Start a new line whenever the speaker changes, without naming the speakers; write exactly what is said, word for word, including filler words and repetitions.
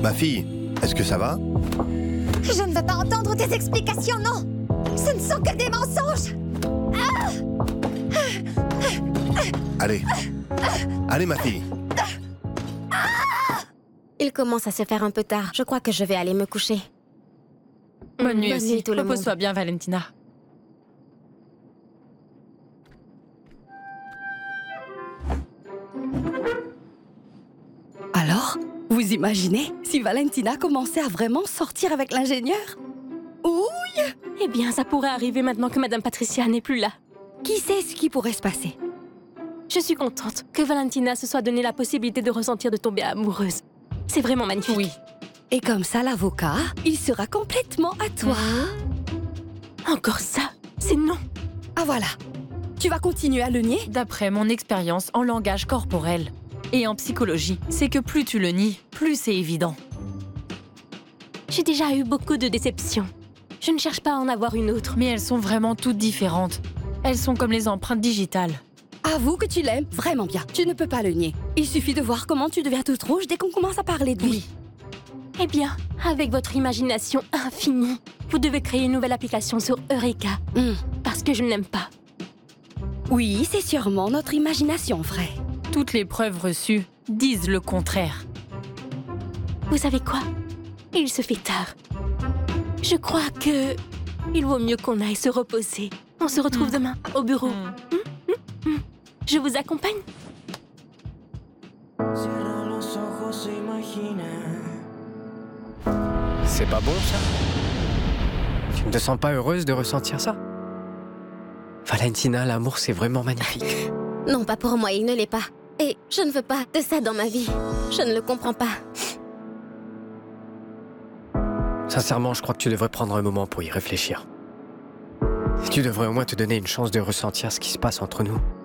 Ma fille, est-ce que ça va?
Je ne veux pas entendre tes explications, non! Ce ne sont que des mensonges!
Allez. Allez, ma fille.
Il commence à se faire un peu tard. Je crois que je vais aller me coucher.
Bonne nuit
Bonne
aussi.
nuit, tout le monde.
Repose-toi bien, Valentina.
Alors, vous imaginez si Valentina commençait à vraiment sortir avec l'ingénieur? Ouh!
Eh bien, ça pourrait arriver maintenant que Madame Patricia n'est plus là.
Qui sait ce qui pourrait se passer?
Je suis contente que Valentina se soit donné la possibilité de ressentir de tomber amoureuse. C'est vraiment magnifique.
Oui.
Et comme ça, l'avocat, il sera complètement à toi.
Encore ça? C'est non.
Ah voilà. Tu vas continuer à le nier?
D'après mon expérience en langage corporel et en psychologie, c'est que plus tu le nies, plus c'est évident.
J'ai déjà eu beaucoup de déceptions. Je ne cherche pas à en avoir une autre.
Mais elles sont vraiment toutes différentes. Elles sont comme les empreintes digitales.
Avoue que tu l'aimes vraiment bien. Tu ne peux pas le nier. Il suffit de voir comment tu deviens toute rouge dès qu'on commence à parler de lui.
Oui.
Eh bien, avec votre imagination infinie, vous devez créer une nouvelle application sur Eureka.
Hmm.
Parce que je ne l'aime pas.
Oui, c'est sûrement notre imagination, vrai.
Toutes les preuves reçues disent le contraire.
Vous savez quoi? Il se fait tard. Je crois que... il vaut mieux qu'on aille se reposer. On se retrouve
Mm.
demain, au bureau.
Mm.
Hmm, hmm, hmm. Je vous accompagne?
C'est pas bon, ça? Tu ne te sens pas heureuse de ressentir ça? Valentina, l'amour, c'est vraiment magnifique.
Non, pas pour moi, il ne l'est pas. Et je ne veux pas de ça dans ma vie. Je ne le comprends pas.
Sincèrement, je crois que tu devrais prendre un moment pour y réfléchir. Tu devrais au moins te donner une chance de ressentir ce qui se passe entre nous.